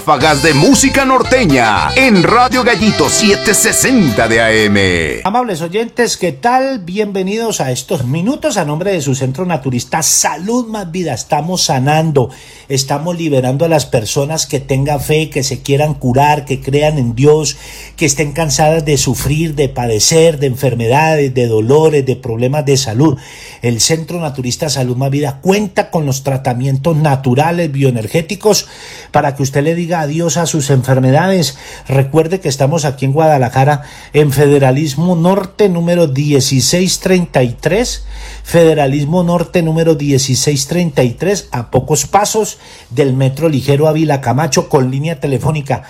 ráfagas de música norteña en Radio Gallito 760 de AM. Amables oyentes, ¿qué tal? Bienvenidos a estos minutos a nombre de su centro naturista Salud Más Vida. Estamos sanando, estamos liberando a las personas que tengan fe, que se quieran curar, que crean en Dios, que estén cansadas de sufrir, de padecer, de enfermedades, de dolores, de problemas de salud. El Centro Naturista Salud Más Vida cuenta con los tratamientos naturales, bioenergéticos, para que usted le diga adiós a sus enfermedades. Recuerde que estamos aquí en Guadalajara, en Federalismo Norte número 1633, Federalismo Norte número 1633, a pocos pasos del Metro Ligero Ávila Camacho, con línea telefónica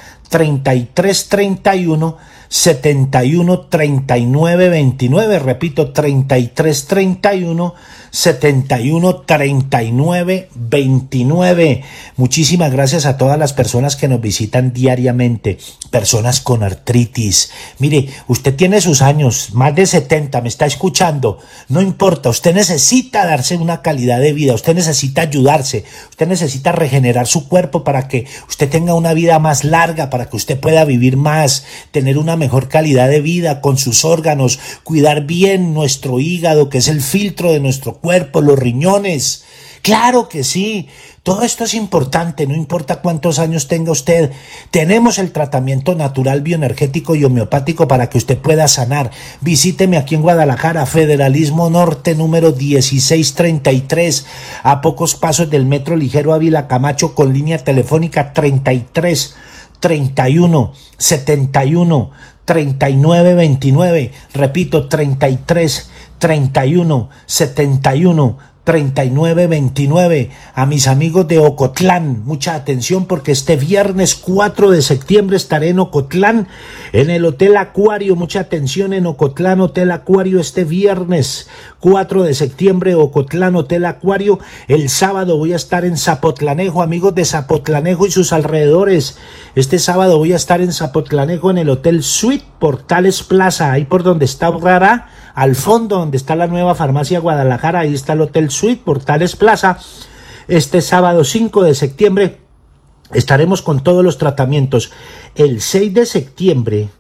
3331 71 39 29, repito, 3331 71 39 29. Muchísimas gracias a todas las personas que nos visitan diariamente, personas con artritis. Mire, usted tiene sus años, más de 70, me está escuchando, no importa, usted necesita darse una calidad de vida, usted necesita ayudarse, usted necesita regenerar su cuerpo para que usted tenga una vida más larga, para que usted pueda vivir más, tener una mejor calidad de vida con sus órganos, cuidar bien nuestro hígado, que es el filtro de nuestro cuerpo, los riñones. Claro que sí, todo esto es importante, no importa cuántos años tenga usted. Tenemos el tratamiento natural, bioenergético y homeopático para que usted pueda sanar. Visíteme aquí en Guadalajara, Federalismo Norte número 1633, a pocos pasos del Metro Ligero Ávila Camacho, con línea telefónica 33 31 71 39 29, repito, 33 31 71 39 29. A mis amigos de Ocotlán, mucha atención, porque este viernes 4 de septiembre estaré en Ocotlán, en el Hotel Acuario. Mucha atención, en Ocotlán, Hotel Acuario, este viernes 4 de septiembre, Ocotlán, Hotel Acuario. El sábado voy a estar en Zapotlanejo, amigos de Zapotlanejo y sus alrededores. Este sábado voy a estar en Zapotlanejo, en el Hotel Suite Portales Plaza, ahí por donde está Rara, al fondo donde está la nueva farmacia Guadalajara, ahí está el Hotel Suite Portales Plaza. Este sábado 5 de septiembre estaremos con todos los tratamientos. El 6 de septiembre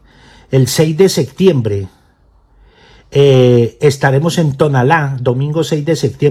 estaremos en Tonalá, domingo 6 de septiembre.